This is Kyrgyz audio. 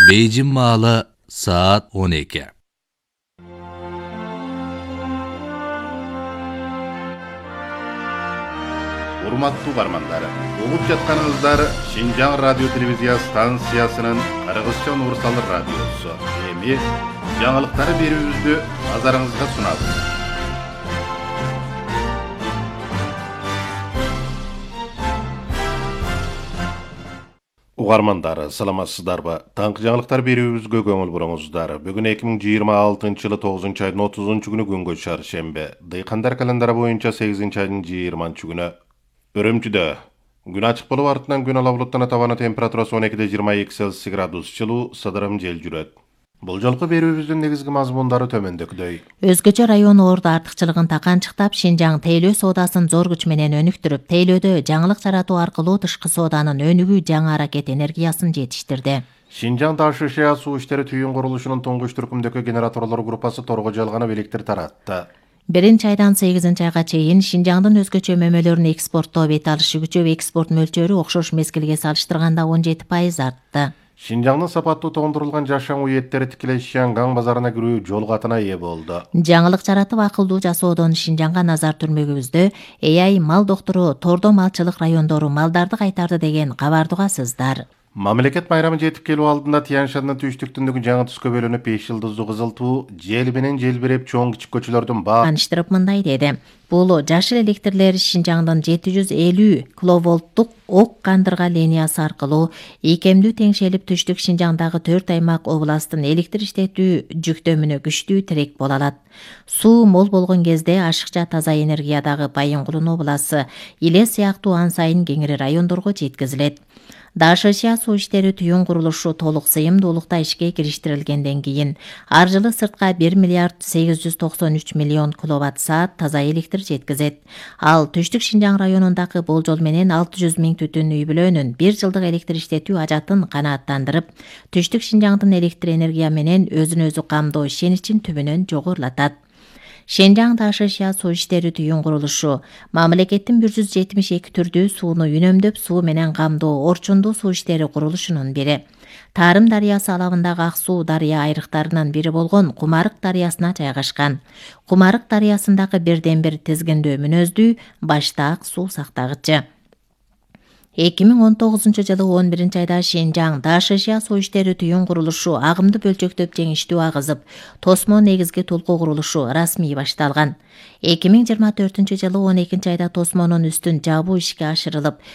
Бейжің маалы saat 12. Урматтуу бармандар, угуп жатканыңыздар Шинжаң радио телевизия станциясынын Кыргызча универсал радиосу. Эми жаңылыктары берүүбүздү назарыңызга сунабыз. Угармандар, саламатсыздарбы? Таңкы жаңылыктар берүүбүзгө көңүл буруңуздар. Бүгүн 2026-жылы 9 айдын 30 күнү күнгө чаршембе. Дыйкандар календары боюнча 8 айдын 20 күнү. Өрөмчүдө күн ачык болуп артынан күн ала булуттана табаны температурасы 12-22 Цельсий градус жылуу сыдырым жел жүрөт. Бул жолку берүүбүздүн негизги мазмундары төмөндөгүдөй. Өзгөчө район орду артыкчылыгын таканчыктап, Шинжаң тейлөө соодасын зор күч менен өнүктүрүп, тейлөөдө жаңылык жаратуу аркылуу тышкы сооданын өнүгүү жаңы аракет энергиясын жетиштирди. Шинжаң Дашышия суу иштери түйүн курулушунун туңгуч түркүмдөгү генераторлор группасы торго жалганып электр таратты. 1-айдан 8-айга чейин Шинжаңдын өзгөчө мөмөлөрүн экспорттоо бет алышы күчөп, экспорт мөлчөрү окшош мезгилге салыштырганда 17% артты. Шинжаңдын сапаттуу тоңдурулган жашам уеттери тикелей Шиангаң базарына кирүү жол катына ээ болду. Жаңылык жаратып акылдуу жасоодон Шинжаңга назар түрмөгүбүздө AI мал доктору тордо малчылык райондору малдарды кайтарды деген кабарды угасыздар. Мамлекет байрамы жетип келүү алдында Тянь-Шаньдын түштүктүндөгү жаңы түскө бөлүнүп 5 жылдыздуу кызыл туу жел менен желбиреп чоң кичик көчөлөрдүн таныштырып мындай деди. Бул жашыл электрлер Шинжаңдын 750 киловолттук ок кандырга линиясы аркылуу ийкемдүү теңшелип түштүк Шинжаңдагы 4 аймак областтын электр иштетүү жүктөмүнө күчтүү тирек боло алат. Суу мол болгон кезде ашыкча таза энергиядагы Байынгулун обласы, Иле сыяктуу ан сайын кеңири райондорго жеткизилет. Дашышия суу иштери түйүн курулушу толук сыйымдуулукта ишке кириштирилгенден кийин ар жылы сыртка 1 миллиард 893 миллион киловатт саат таза электр жеткизет. Ал түштүк Шинжаң районундагы болжол менен 600 миң түтүн үй бүлөнүн 1 жылдык электр иштетүү ажатын канааттандырып, түштүк Шинжаңдын электр энергия менен өзүн өзү камдоо ишеничин түбүнөн жогорулатат. Шинжаң Дашышия суу иштери түйүн курулушу мамлекеттин 172 түрдүү сууну үнөмдөп суу менен камдоо орчундуу суу иштери курулушунун бири. Тарым дарыясы алабындагы ак суу дарыя айрыктарынын бири болгон Кумарык дарыясына жайгашкан. Кумарык дарыясындагы бирден бир тизгиндөө мүнөздүү башта ак суу сактагычы. 2019 жылы 11 айда Шинжаң Дашышия суу иштери түйүн курулушу агымды бөлчөктөп жеңиштүү агызып, тосмо негизги толку курулушу расмий башталган. 2024 жылы 12 айда тосмонун үстүн жабуу ишке ашырылып,